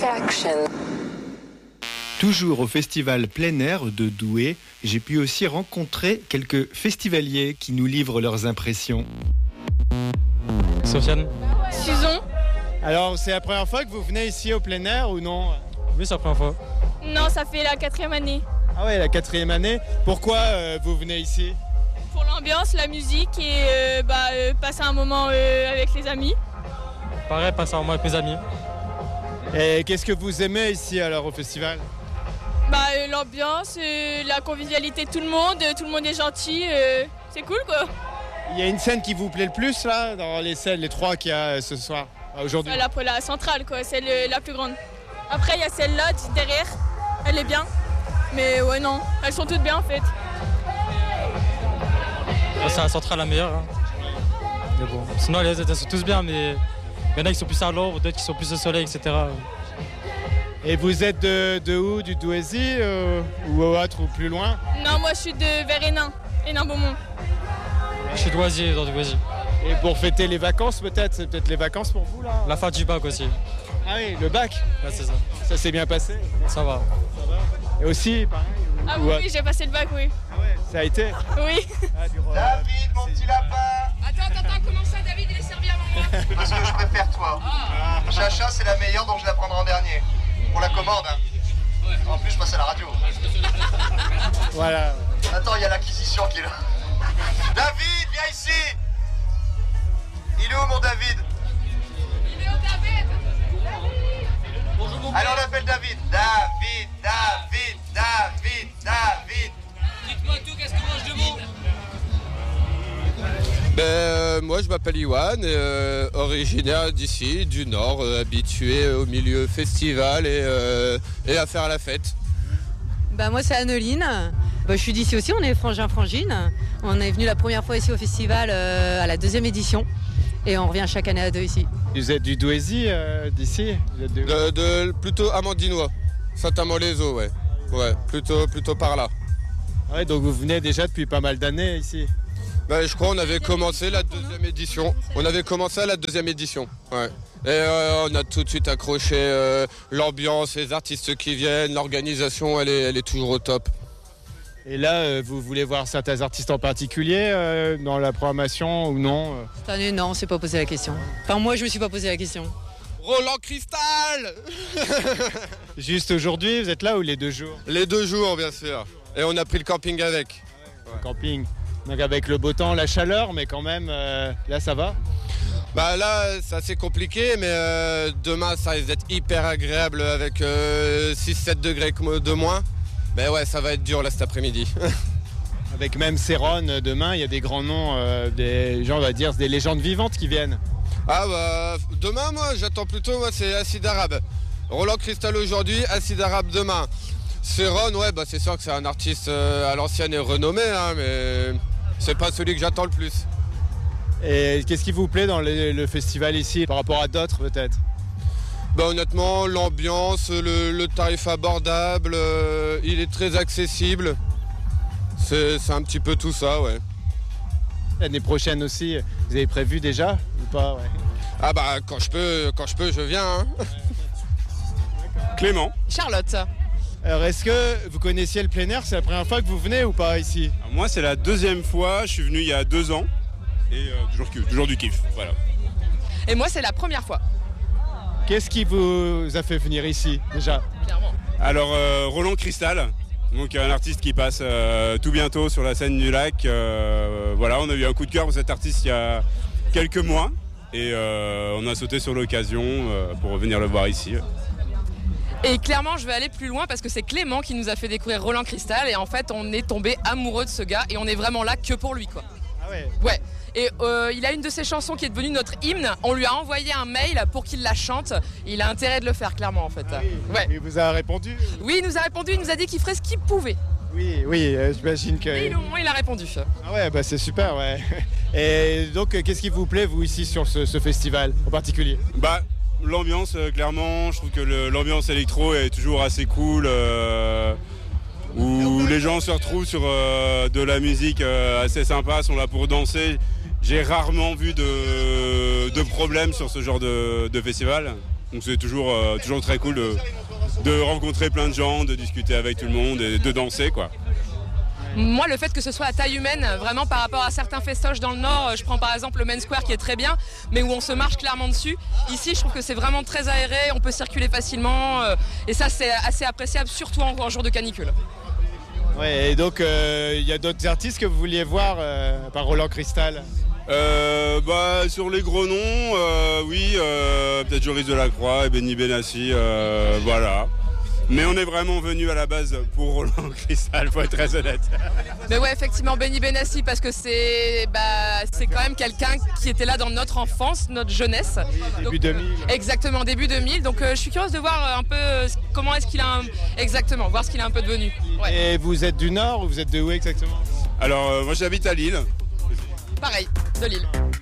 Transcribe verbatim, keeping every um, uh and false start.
Satisfaction. Toujours au festival plein air de Douai, j'ai pu aussi rencontrer quelques festivaliers qui nous livrent leurs impressions. Sofiane. Suzon. Alors, c'est la première fois que vous venez ici au plein air ou non ? Oui, c'est la première fois. Non, ça fait la quatrième année. Ah ouais, la quatrième année. Pourquoi euh, vous venez ici ? Pour l'ambiance, la musique et euh, bah, euh, passer un moment euh, avec les amis. Pareil, passer un moment avec mes amis. Et qu'est-ce que vous aimez ici alors au festival ? Bah, euh, l'ambiance, euh, la convivialité de tout le monde, euh, tout le monde est gentil, euh, c'est cool quoi. Il y a une scène qui vous plaît le plus là, dans les scènes, les trois qu'il y a ce soir, aujourd'hui ? La, la centrale quoi, celle euh, la plus grande. Après il y a celle-là derrière, elle est bien. Mais ouais non, elles sont toutes bien en fait. C'est la centrale la meilleure. Hein. Mais bon. Sinon les autres elles sont tous bien, mais il y en a qui sont plus à l'ombre, d'autres qui sont plus au soleil, et cetera. Et vous êtes de, de où ? Du Douaisis euh, ou autre ou plus loin ? Non, moi je suis de vers Hénin, Hénin-Beaumont. Je suis d'Oisy, dans Douaisis. Et pour fêter les vacances peut-être ? C'est peut-être les vacances pour vous là ? La fin du bac aussi. Ah oui, le bac ? Ouais, c'est ça. Ça s'est bien passé ? Ça va. Ça va. Et aussi, pareil ou, Ah ou oui, autre ? oui, j'ai passé le bac, oui. Ah ouais, ça a été ? Oui. Ah, du rôle, David, mon petit lapin. Attends, attends, attends, comment ça, David, il est servi avant moi? Parce que je préfère toi. Ah. Chacha, c'est la meilleure, donc je la prendrai en dernier. Pour la commande, hein. En plus, je passe à la radio. Voilà. Attends, il y a l'acquisition qui est là. David, viens ici. Il est où, mon David? Il est où, David? Bonjour, mon père. Allez, on appelle David. David, David, David, David. Dites-moi tout, qu'est-ce que mange de mots? Ben, euh, moi je m'appelle Iwan, et, euh, originaire d'ici, du Nord, euh, habitué au milieu festival et, euh, et à faire la fête. Bah, moi c'est Anneline, bah, je suis d'ici aussi, on est frangin-frangine. On est venu la première fois ici au festival euh, à la deuxième édition et on revient chaque année à deux ici. Vous êtes du Douaisis euh, d'ici ? Vous êtes de... De, de, plutôt Amandinois, Saint-Amand-les-Eaux, ouais. Ouais, plutôt, plutôt par là. Ouais, donc vous venez déjà depuis pas mal d'années ici ? Ben, je crois qu'on avait commencé la deuxième édition. On avait commencé à la deuxième édition. Ouais. Et euh, on a tout de suite accroché euh, l'ambiance, les artistes qui viennent, l'organisation, elle est, elle est toujours au top. Et là, euh, vous voulez voir certains artistes en particulier euh, dans la programmation ou non euh Cette année, non, on s'est pas posé la question. Enfin, moi, je me suis pas posé la question. Roland Cristal. Juste aujourd'hui, vous êtes là ou les deux jours ? Les deux jours, bien sûr. Et on a pris le camping avec. Ouais. Camping. Donc avec le beau temps, la chaleur, mais quand même, euh, là, ça va ? Bah là, c'est assez compliqué, mais euh, demain, ça risque d'être hyper agréable avec euh, six sept degrés de moins. Mais ouais, ça va être dur là cet après-midi. Avec même Céron, demain, il y a des grands noms, euh, des gens, on va dire, des légendes vivantes qui viennent. Ah bah, demain, moi, j'attends plutôt, moi, c'est Acide Arabe. Roland Cristal aujourd'hui, Acide Arabe demain. Céron, ouais, bah c'est sûr que c'est un artiste euh, à l'ancienne et renommé, hein, mais c'est pas celui que j'attends le plus. Et qu'est-ce qui vous plaît dans le, le festival ici, par rapport à d'autres peut-être ? Bah honnêtement, l'ambiance, le, le tarif abordable, euh, il est très accessible. C'est, c'est un petit peu tout ça, ouais. L'année prochaine aussi, vous avez prévu déjà ou pas ? Ouais. Ah bah quand je peux, quand je peux, je viens. Hein. Clément. Charlotte. Alors est-ce que vous connaissiez le plein air ? C'est la première fois que vous venez ou pas ici ? Alors, moi, c'est la deuxième fois. Je suis venu il y a deux ans. Et euh, toujours, toujours du kiff, voilà. Et moi, c'est la première fois. Qu'est-ce qui vous a fait venir ici déjà ? Clairement. Alors, euh, Roland Cristal, donc un artiste qui passe euh, tout bientôt sur la scène du lac. Euh, voilà, on a eu un coup de cœur pour cet artiste il y a quelques mois. Et euh, on a sauté sur l'occasion euh, pour venir le voir ici. Et clairement, je vais aller plus loin parce que c'est Clément qui nous a fait découvrir Roland Cristal. Et en fait, on est tombé amoureux de ce gars et on est vraiment là que pour lui, quoi. Ah ouais ? Ouais. Et euh, il a une de ses chansons qui est devenue notre hymne. On lui a envoyé un mail pour qu'il la chante. Il a intérêt de le faire, clairement, en fait. Ah oui. Ouais. Il vous a répondu ? Oui, il nous a répondu. Il nous a dit qu'il ferait ce qu'il pouvait. Oui, oui, euh, j'imagine que... Et au moins, il a répondu. Ah ouais, bah c'est super, ouais. Et donc, euh, qu'est-ce qui vous plaît, vous, ici, sur ce, ce festival, en particulier ? Bah, l'ambiance, euh, clairement, je trouve que le, l'ambiance électro est toujours assez cool. Euh, où les gens se retrouvent sur euh, de la musique euh, assez sympa, sont là pour danser. J'ai rarement vu de, de problème sur ce genre de, de festival. Donc c'est toujours, euh, toujours très cool de, de rencontrer plein de gens, de discuter avec tout le monde et de danser, quoi. Moi, le fait que ce soit à taille humaine, vraiment par rapport à certains festoches dans le Nord, je prends par exemple le Main Square qui est très bien, mais où on se marche clairement dessus. Ici, je trouve que c'est vraiment très aéré, on peut circuler facilement, euh, et ça, c'est assez appréciable, surtout en, en jour de canicule. Ouais, et donc, il euh, y a d'autres artistes que vous vouliez voir, euh, par Roland Cristal? Euh, bah, sur les gros noms, euh, oui, euh, peut-être Joris Delacroix et Benny Benassi, euh, voilà. Mais on est vraiment venu à la base pour Roland Cristal, faut être très honnête. Mais ouais, effectivement, Benny Benassi, parce que c'est bah, c'est quand même quelqu'un qui était là dans notre enfance, notre jeunesse. Début deux mille. Exactement, début deux mille. Donc euh, je suis curieuse de voir un peu euh, comment est-ce qu'il a... Un... Exactement, voir ce qu'il est un peu devenu. Ouais. Et vous êtes du Nord ou vous êtes de où exactement? Alors, euh, moi j'habite à Lille. Pareil, de Lille.